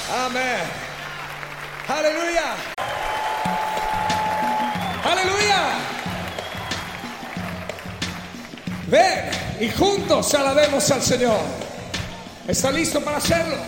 Amén. Aleluya. Aleluya. Ven y juntos alabemos al Señor. ¿Está listo para hacerlo?